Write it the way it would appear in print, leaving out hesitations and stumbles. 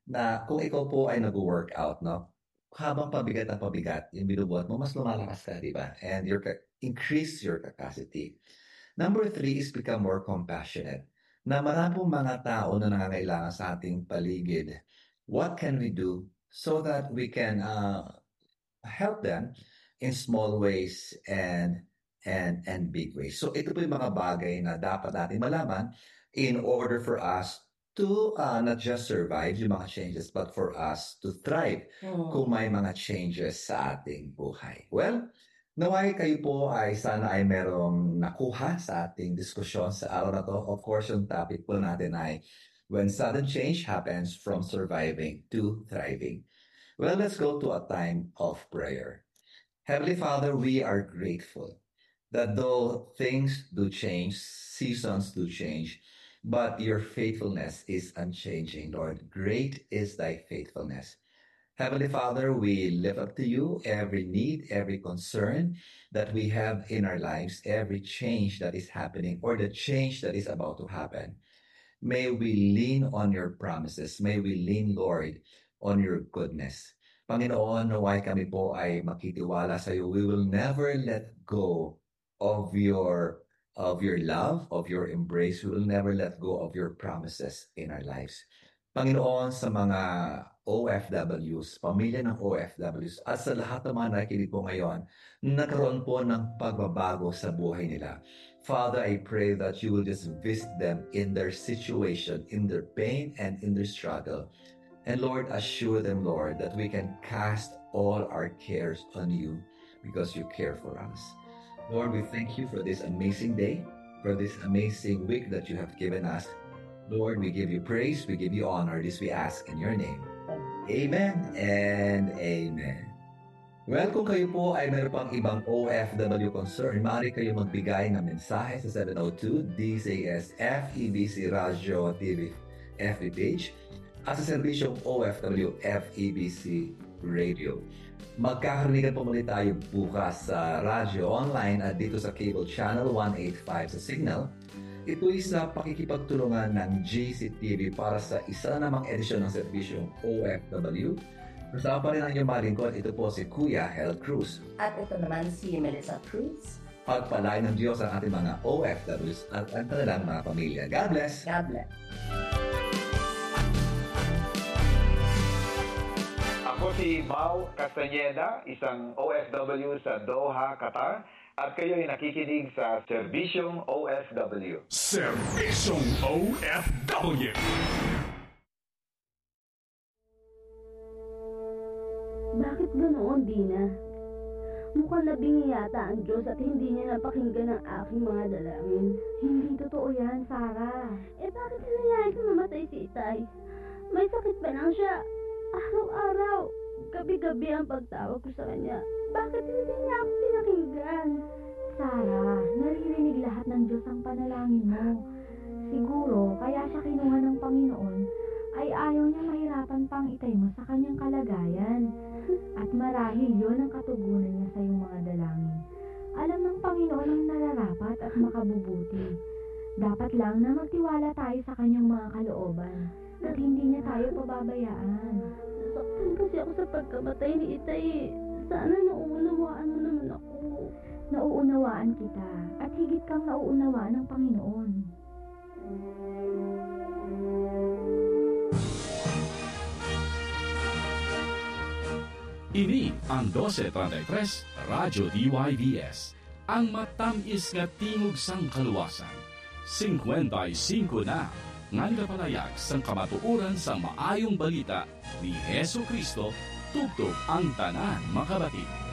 na kung ikaw po ay nag-workout, no? Habang pabigat ang pabigat, yung binubuhat mo, mas lumalakas ka, di ba? And increase your capacity. Number three is become more compassionate. Na marami pong mga tao na nangangailangan sa ating paligid. What can we do so that we can help them in small ways and big ways? So ito po yung mga bagay na dapat natin malaman in order for us to not just survive yung mga changes, but for us to thrive kung may mga changes sa ating buhay. Well, naway kayo po ay sana ay merong nakuha sa ating diskusyon sa araw na to. Of course, yung topic po natin ay when sudden change happens from surviving to thriving. Well, let's go to a time of prayer. Heavenly Father, we are grateful that though things do change, seasons do change, but your faithfulness is unchanging, Lord. Great is thy faithfulness. Heavenly Father, we lift up to you every need, every concern that we have in our lives, every change that is happening or the change that is about to happen. May we lean on your promises. May we lean, Lord, on your goodness. Panginoon, naway kami po ay makitiwala sa iyo. We will never let go of your love, of your embrace. We will never let go of your promises in our lives. Panginoon, sa mga OFWs, pamilya ng OFWs, at sa lahat ng mga nakikinig po ngayon, nagkaroon po ng pagbabago sa buhay nila. Father, I pray that you will just visit them in their situation, in their pain, and in their struggle. And Lord, assure them, Lord, that we can cast all our cares on you because you care for us. Lord, we thank you for this amazing day, for this amazing week that you have given us. Lord, we give you praise, we give you honor. This we ask in your name. Amen and amen. Well, kung kayo po ay meron pang ibang OFW concern, maaari kayo magbigay ng mensahe sa 702 DCS FEBC Radio TV FB page at sa serbisyong OFW FEBC Radio. Magkakarinigan po muli tayo bukas sa radyo online at dito sa cable channel 185 sa Signal. Ito ay sa pakikipagtulungan ng GCTV para sa isa namang edisyon ng serbisyong OFW. Kasama pa rin ang inyong malingkod, ito po si Kuya Hel Cruz. At ito naman si Melissa Cruz. Pagpalain ng Diyos ang ating mga OFWs at ang kanilang mga pamilya. God bless! God bless! Ako si Mau Castañeda, isang OFW sa Doha, Qatar. At kayo ay nakikinig sa Serbisyong OFW. Serbisyong OFW. Bakit ganoon, Dina? Mukhang nabingi yata ang Diyos at hindi niya napakinggan ang aking mga dalangin. Hindi totoo yan, Sarah. Bakit nangyayari kung mamatay si Itay? May sakit pa lang siya. Araw-araw, gabi-gabi ang pagtawag ko sa kanya. Bakit hindi niya ako pinakinggan? Sarah, naririnig lahat ng Diyos ang panalangin mo. Siguro, kaya siya kinuha ng Panginoon, ay ayaw niya mahirapan pang Itay mo sa kanyang kalagayan. At marahil yun ang katugunan niya sa iyong mga dalangin. Alam ng Panginoon ang nararapat at makabubuti. Dapat lang na magtiwala tayo sa kanyang mga kalooban at hindi niya tayo pababayaan. Nasaktan kasi ako sa pagkamatay ni Itay. Sana nauunawaan mo naman ako. Nauunawaan kita at higit kang nauunawaan ng Panginoon. Ini ang 1233 Radyo DYVS, ang matamis nga tingog sang kaluwasan. 55 na nga palayag sang kamatuoran sang maayong balita ni Hesu Kristo, tugtog ang tanan makabatid.